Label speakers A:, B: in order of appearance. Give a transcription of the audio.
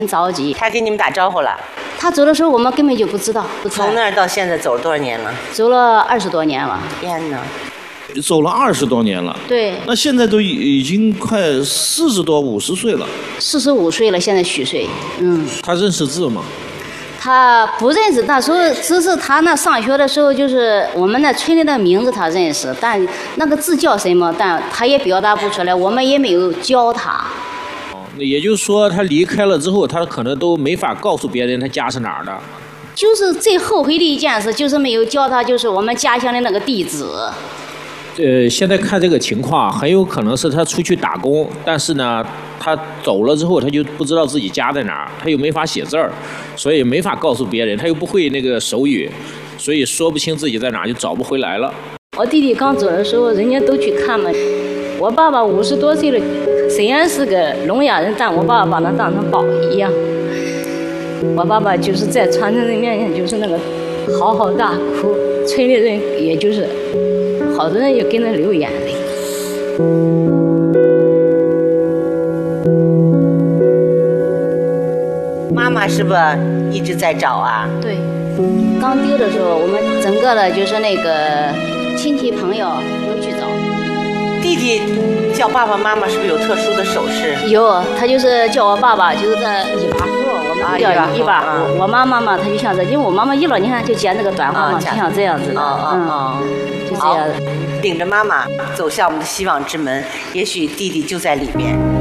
A: 很着急。
B: 他给你们打招呼了？
A: 他走的时候我们根本就不知道。
B: 从那儿到现在走了多少年了？
A: 走了20多年了。
B: 天哪！
C: 走了20多年了。
A: 对。
C: 那现在都已经快40多50岁了。
A: 45岁了，现在虚岁。
C: 他认识字吗？
A: 他不认识，那时候只是他那上学的时候，就是我们那村里的名字他认识，但那个字叫什么，但他也表达不出来，我们也没有教他。
C: 那也就是说，他离开了之后，他可能都没法告诉别人他家是哪儿的。
A: 就是最后悔的一件事，就是没有教他，就是我们家乡的那个地址。
C: 现在看这个情况，很有可能是他出去打工，但是呢，他走了之后，他就不知道自己家在哪儿，他又没法写字儿，所以没法告诉别人，他又不会那个手语，所以说不清自己在哪儿，就找不回来了。
A: 我弟弟刚走的时候，人家都去看嘛。我爸爸50多岁了，虽然是个聋哑人，但我爸爸把他当成宝一样。我爸爸就是在传承人面前就是那个嚎嚎大哭，村里人也就是好多人也跟着流眼泪。
B: 妈妈是不是一直在找啊？
A: 对，刚丢的时候，我们整个的就是那个亲戚朋友都去找。
B: 弟弟叫爸爸妈妈是不是有特殊的手势？
A: 有，他就是叫我爸爸，就是在一把火，我们叫一把火。我妈妈嘛，她就像这，因为我妈妈一老，你看就剪那个短发嘛，就像这样子的，就这样。
B: 领着妈妈走向我们的希望之门，也许弟弟就在里面。